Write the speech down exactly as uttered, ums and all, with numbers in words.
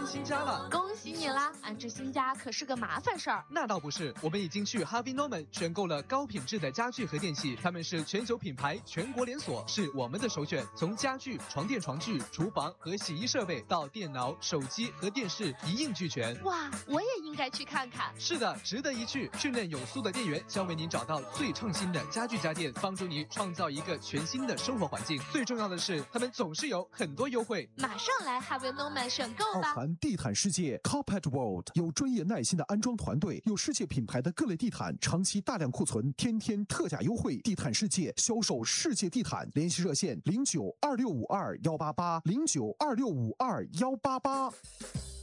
新家了。 恭喜你啦！安置新家可是个麻烦事儿。 那倒不是，我们已经去 Harvey Norman 选购了高品质的家具和电器，他们是全球品牌，全国连锁，是我们的首选。从家具、床垫、床具、厨房和洗衣设备到电脑、手机和电视一应俱全。 哇，我也应该去看看。 是的，值得一去。训练有素的店员将为您找到最创新的家具家电，帮助你创造一个全新的生活环境。最重要的是，他们总是有很多优惠。 马上来 Harvey Norman 选购吧！ 奥涵地毯世界 Carpet World 有专业耐心的安装团队，有世界品牌的各类地毯，长期大量库存，天天特价优惠。地毯世界销售世界地毯，联系热线零九二六五二幺八八零九二六五二幺八八。